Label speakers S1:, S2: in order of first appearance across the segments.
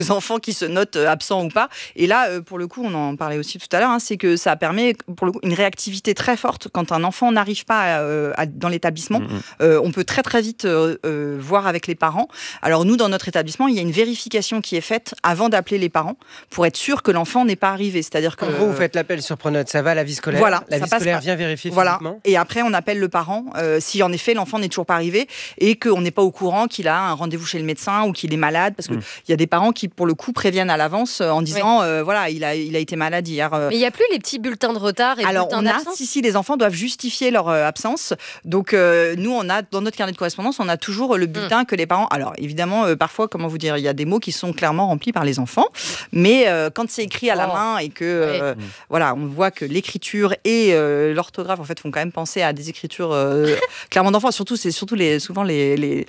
S1: enfants qui se notent absents ou pas. Et là, pour le coup, on en parlait aussi tout à l'heure, c'est que ça permet pour le coup une réactivité très forte. Quand un enfant n'arrive pas dans l'établissement, on peut très très vite voir avec les parents. Alors nous, dans notre établissement, il y a une vérification qui est faite avant d'appeler les parents pour être sûr que l'enfant n'est pas arrivé. C'est-à-dire que
S2: en gros, vous faites l'appel sur Pronote, ça va, la vie scolaire.
S1: Voilà,
S2: la vie scolaire vient vérifier physiquement.
S1: Et après, on appelle le parent si en effet l'enfant n'est toujours pas arrivé et qu'on n'est pas au courant qu'il a un rendez-vous chez le médecin ou qu'il est malade, parce que il y a des parents qui pour le coup préviennent à l'avance en disant voilà, il a été malade hier.
S3: Mais il n'y a plus les petits bulletins de retard et
S1: alors
S3: bulletins d'absence.
S1: Si les enfants doivent justifier leur absence. Donc nous, on a dans notre carnet de correspondance, on a toujours le bulletin que les parents. Alors évidemment, parfois, comment vous dire, il y a des mots qui sont clairement remplis par les enfants, mais quand c'est écrit à la main et que voilà, on voit que l'écriture et l'orthographe en fait font quand même penser à des écritures clairement d'enfants. C'est surtout souvent les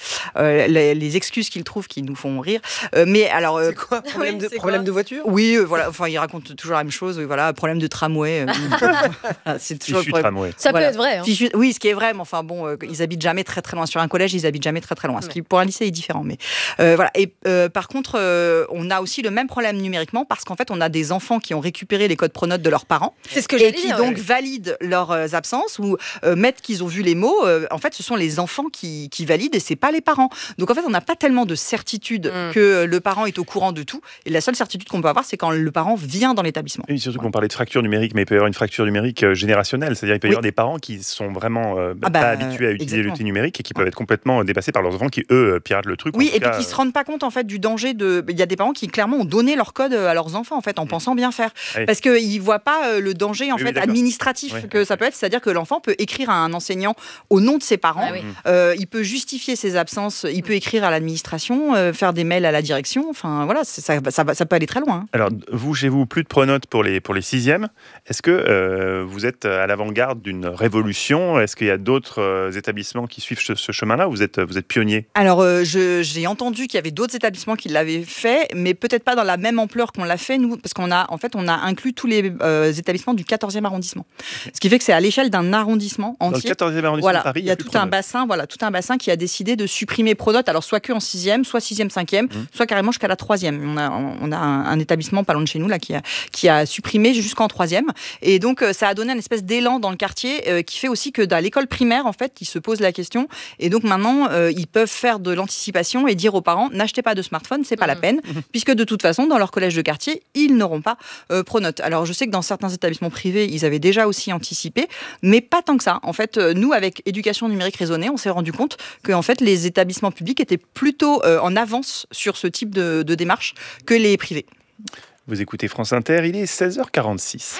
S1: excuses qu'ils trouvent qui nous font rire. Mais alors
S2: c'est quoi, problème de voiture?
S1: Oui, voilà. Enfin, ils racontent toujours la même chose. Voilà, problème de tramway.
S4: C'est toujours le tramway.
S3: Ça peut être vrai.
S1: Oui, ce qui est vrai, mais enfin bon, ils habitent jamais très très loin. Sur un collège, ils habitent jamais très très loin. Ce qui pour un lycée est différent. Mais voilà. Et par contre, on a aussi le même problème numériquement parce qu'en fait, on a des enfants qui ont récupéré les codes pronotes de leurs parents.
S3: C'est ce que
S1: et qui donc valident leurs absences ou mettent qu'ils ont vu les mots. En fait, ce sont les enfants qui valident et c'est pas les parents. Donc en fait, on n'a pas tellement de certitude que le parent est au courant de tout. Et la seule certitude qu'on peut avoir, c'est quand le parent vient dans l'établissement.
S4: Et surtout qu'on parlait de fracture numérique, mais il peut y avoir une fracture numérique générationnelle. C'est-à-dire qu'il peut y avoir des parents qui sont vraiment pas habitués à utiliser l'outil numérique et qui peuvent être complètement dépassés par leurs enfants qui, eux, piratent le truc.
S1: Oui, et puis qui se rendent pas compte en fait du danger de. Il y a des parents qui clairement ont donné leur code à leurs enfants en fait en pensant bien faire, parce qu'ils voient pas le danger en fait administratif que ça peut être. C'est-à-dire que l'enfant peut écrire à un enseignant au nom de ses parents. Il peut justifier ses absences. Il peut écrire à l'administration, faire des mails à la direction. Enfin voilà, ça peut aller très loin.
S4: Alors vous, chez vous, plus de pronotes pour les sixièmes. Est-ce que vous êtes à l'avant-garde d'une révolution? Est-ce qu'il y a d'autres établissements qui suivent ce chemin-là? Vous êtes pionnier?
S1: Alors j'ai entendu qu'il y avait d'autres établissements qui l'avaient fait, mais peut-être pas dans la même ampleur qu'on l'a fait nous, parce qu'on a inclus tous les établissements du 14e arrondissement. Ce qui fait que c'est à l'échelle d'un arrondissement entier.
S4: Dans le 14e arrondissement de Paris,
S1: il y a tout un bassin qui a décidé de supprimer Pronote, alors soit que en 6e, soit 6e, 5e, soit carrément jusqu'à la 3e. On a un établissement pas loin de chez nous là qui a supprimé jusqu'en 3e, et donc ça a donné une espèce d'élan dans le quartier qui fait aussi que dans l'école primaire en fait, ils se posent la question, et donc maintenant ils peuvent faire de l'anticipation et dire aux parents, n'achetez pas de smartphone, c'est pas la peine, puisque de toute façon dans leur collège de quartier ils n'auront pas Pronote. Alors je sais que dans certains établissements privés ils avaient déjà aussi anticipé, mais pas tant que ça. En fait, nous avec éducation numérique raisonnée, on s'est rendu compte que en fait les établissements publics étaient plutôt en avance sur ce type de démarche que les privés.
S4: Vous écoutez France Inter, il est 16h46.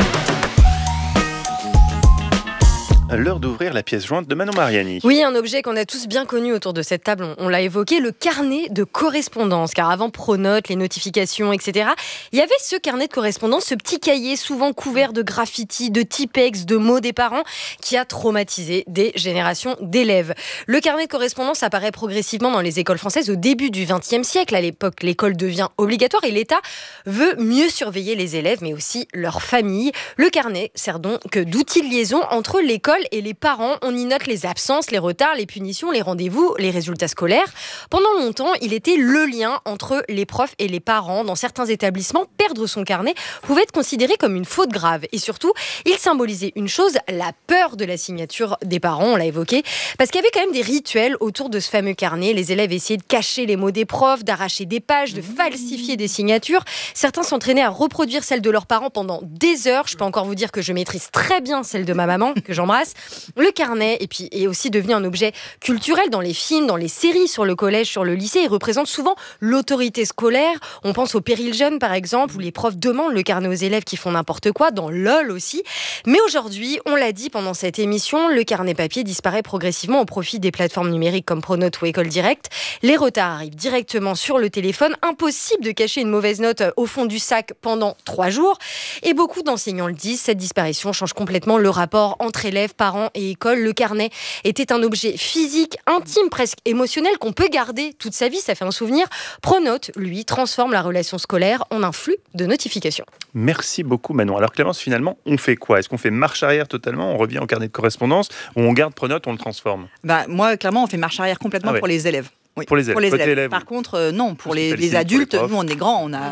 S4: L'heure d'ouvrir la pièce jointe de Manon Mariani.
S3: Oui, un objet qu'on a tous bien connu autour de cette table, on l'a évoqué, le carnet de correspondance. Car avant Pronote, les notifications, etc., il y avait ce carnet de correspondance, ce petit cahier souvent couvert de graffitis, de typex, de mots des parents, qui a traumatisé des générations d'élèves. Le carnet de correspondance apparaît progressivement dans les écoles françaises au début du XXe siècle. À l'époque, l'école devient obligatoire et l'État veut mieux surveiller les élèves, mais aussi leurs familles. Le carnet sert donc d'outil de liaison entre l'école et les parents. On y note les absences, les retards, les punitions, les rendez-vous, les résultats scolaires. Pendant longtemps, il était le lien entre les profs et les parents. Dans certains établissements, perdre son carnet pouvait être considéré comme une faute grave. Et surtout, il symbolisait une chose, la peur de la signature des parents, on l'a évoqué, parce qu'il y avait quand même des rituels autour de ce fameux carnet. Les élèves essayaient de cacher les mots des profs, d'arracher des pages, de falsifier des signatures. Certains s'entraînaient à reproduire celles de leurs parents pendant des heures. Je peux encore vous dire que je maîtrise très bien celle de ma maman, que j'embrasse. Le carnet est aussi devenu un objet culturel dans les films, dans les séries, sur le collège, sur le lycée. Il représente souvent l'autorité scolaire. On pense au Péril Jeune, par exemple, où les profs demandent le carnet aux élèves qui font n'importe quoi, dans LOL aussi. Mais aujourd'hui, on l'a dit pendant cette émission, le carnet papier disparaît progressivement au profit des plateformes numériques comme Pronote ou École Directe. Les retards arrivent directement sur le téléphone. Impossible de cacher une mauvaise note au fond du sac pendant 3 jours. Et beaucoup d'enseignants le disent, cette disparition change complètement le rapport entre élèves, parents et école. Le carnet était un objet physique, intime, presque émotionnel qu'on peut garder toute sa vie, ça fait un souvenir. Pronote, lui, transforme la relation scolaire en un flux de notifications.
S4: Merci beaucoup Manon. Alors Clémence, finalement, on fait quoi? Est-ce qu'on fait marche arrière totalement? On revient au carnet de correspondance ou on garde Pronote, on le transforme?
S1: Moi, clairement, on fait marche arrière complètement pour les élèves. Oui,
S4: pour les élèves.
S1: Par contre, non, pour les adultes, nous, on est grands, on a